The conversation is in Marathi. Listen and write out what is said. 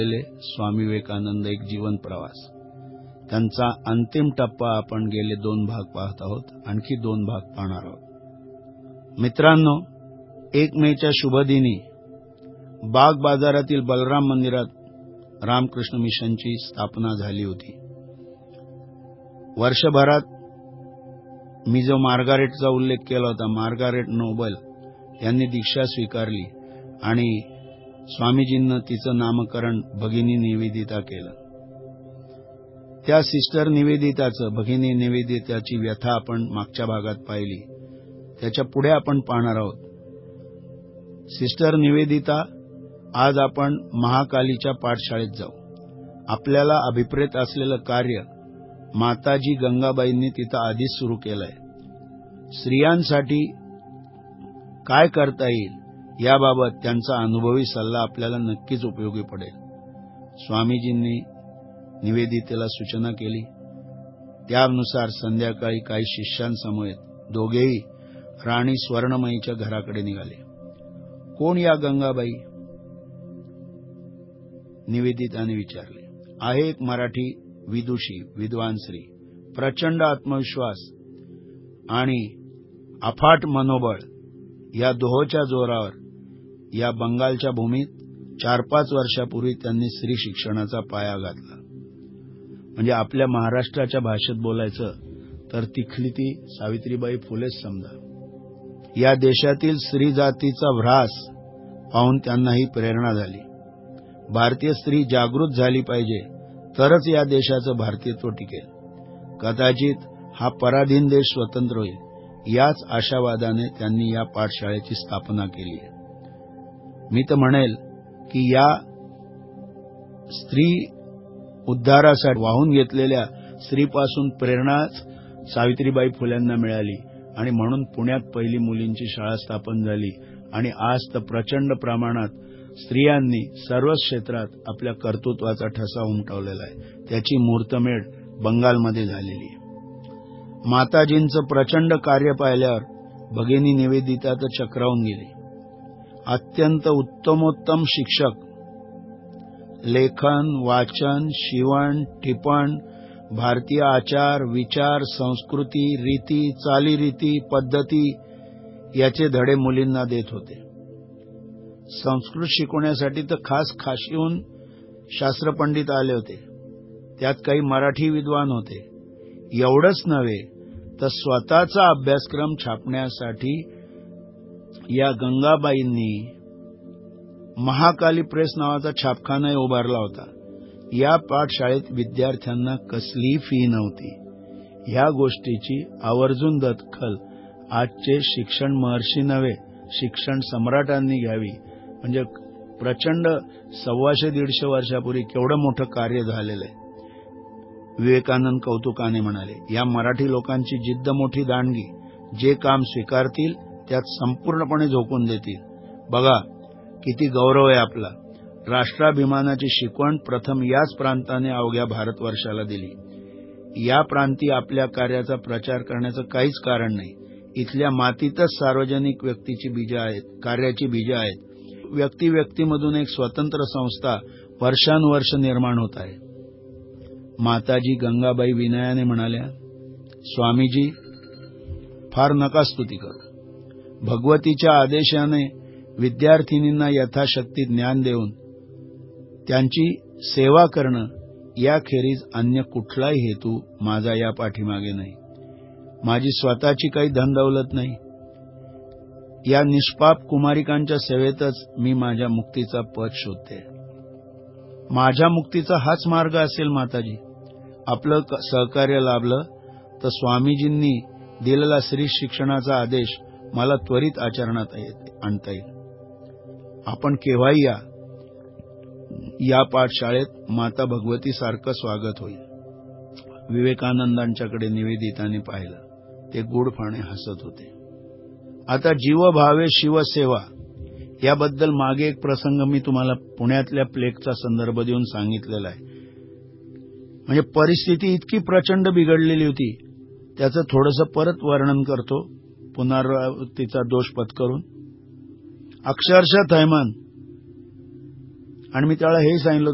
स्वामी विवेकानंद एक जीवन प्रवास, त्यांचा अंतिम टप्पा आपण गेले 2 भाग पाहत आहोत, आणखी 2 भाग पाहणार आहोत। मित्रांनो, 1 मेच्या शुभदिनी बाग बाजारातील बलराम मंदिरात रामकृष्ण मिशनची स्थापना झाली होती। वर्षभरात मी जो मार्गारेटचा उल्लेख केला होता, मार्गारेट नोबल यांनी दीक्षा स्वीकारली आणि स्वामीजींना तिचं नामकरण भगिनी निवेदिता केलं। त्या सिस्टर निवेदिताचं, भगिनी निवेदिताची व्यथा आपण मागच्या भागात पाहिली, त्याच्या पुढे आपण पाहणार आहोत। सिस्टर निवेदिता, आज आपण महाकालीच्या पाठशाळेत जाऊ। आपल्याला अभिप्रेत असलेलं कार्य माताजी गंगाबाईंनी तिथं आधीच सुरू केलंय। स्त्रियांसाठी काय करता येईल याबाबत त्यांचा अनुभवी सल्ला आपल्याला नक्कीच उपयोगी पडेल। स्वामीजींनी निवेदितेला सूचना केली, त्यानुसार संध्याकाळी काही शिष्यांसमवेत दोघेही राणी स्वर्णमयीच्या घराकडे निघाले। कोण या गंगाबाई? निवेदिताने विचारले। आहे एक मराठी विदुषी, विद्वान स्त्री, प्रचंड आत्मविश्वास आणि अफाट मनोबळ या दोहोच्या जोरावर या बंगालच्या भूमीत 4-5 वर्षापूर्वी त्यांनी स्त्री शिक्षणाचा पाया घातला। म्हणजे आपल्या महाराष्ट्राच्या भाषेत बोलायचं तर तिथली ती सावित्रीबाई फुलेच समजा। या देशातील स्त्री जातीचा ऱ्हास पाहून त्यांना ही प्रेरणा झाली। भारतीय स्त्री जागृत झाली पाहिजे, तरच या देशाचं भारतीयत्व टिकेल। कदाचित हा पराधीन देश स्वतंत्र होईल, याच आशावादाने त्यांनी या पाठशाळेची स्थापना केली आहे। मी तर म्हणेल की या स्त्री उद्धारासाठी वाहून घेतलेल्या स्त्रीपासून प्रेरणाच सावित्रीबाई फुल्यांना मिळाली आणि म्हणून पुण्यात पहिली मुलींची शाळा स्थापन झाली आणि आज तर प्रचंड प्रमाणात स्त्रियांनी सर्व क्षेत्रात आपल्या कर्तृत्वाचा ठसा उमटवलेला आहे। त्याची मुहूर्तमेढ बंगालमध्ये झालेली आहे। माताजींचं प्रचंड कार्य पाहिल्यावर भगिनी निवेदिता तर चक्रावून गेली। अत्यंत उत्तमोत्तम शिक्षक, लेखन, वाचन, शिवण, टिपण, भारतीय आचार, विचार, संस्कृती, रीती, चालीरीती, पद्धती याचे धडे मुलींना देत होते। संस्कृत शिकवण्यासाठी तर खास काशीहून शास्त्रपंडित आले होते, त्यात काही मराठी विद्वान होते। एवढंच नव्हे तर स्वतःचा अभ्यासक्रम छापण्यासाठी या गंगाबाईंनी महाकाली प्रेस नावाचा छापखाना उभारला होता। या पाठशाळेत विद्यार्थ्यांना कसलीही फी नव्हती। ह्या गोष्टीची आवर्जून दखल आजचे शिक्षण महर्षी नव्हे, शिक्षण सम्राटांनी घ्यावी। म्हणजे प्रचंड 125-150 वर्षापूर्वी केवढं मोठं कार्य झालेलं आहे। विवेकानंद कौतुकाने म्हणाले, या मराठी लोकांची जिद्द मोठी दांडगी, जे काम स्वीकारतील त्यात संपूर्णपणे झोकून देतील। बघा किती गौरव आहे आपला। राष्ट्राभिमानाची शिकवण प्रथम याच प्रांताने अवघ्या भारतवर्षाला दिली। या प्रांती आपल्या कार्याचा प्रचार करण्याचं काहीच कारण नाही। इथल्या मातीतच सार्वजनिक व्यक्तीची बीज आहेत, कार्याची बीज आहेत। व्यक्तीमधून एक स्वतंत्र संस्था वर्षानुवर्ष निर्माण होत आहे। माताजी गंगाबाई विनयाने म्हणाल्या, स्वामीजी, फार नका स्तुती करू। भगवतीच्या आदेशाने विद्यार्थिनींना यथाशक्ती ज्ञान देऊन त्यांची सेवा करणं याखेरीज अन्य कुठलाही हेतू माझा या पाठीमागे नाही। माझी स्वतःची काही धनदौलत नाही। या निष्पाप कुमारिकांच्या सेवेतच मी माझ्या मुक्तीचा पथ शोधते। माझ्या मुक्तीचा हाच मार्ग असेल माताजी। आपलं सहकार्य लाभलं तर स्वामीजींनी दिलेला स्त्री शिक्षणाचा आदेश मला त्वरित आचरणात आणता येईल। आपण केव्हाही या पाठशाळेत माता भगवती सारखं स्वागत होईल। विवेकानंदांच्याकडे निवेदिताने पाहिलं, ते गोडपणे हसत होते। आता जीवभावे शिवसेवा याबद्दल मागे एक प्रसंग मी तुम्हाला पुण्यातल्या प्लेगचा संदर्भ देऊन सांगितलेला आहे। म्हणजे परिस्थिती इतकी प्रचंड बिघडलेली होती, त्याचं थोडंसं परत वर्णन करतो पुनरावृत्तीचा दोष पत्करून। अक्षरशः थैमान, आणि मी त्याला हे सांगितलं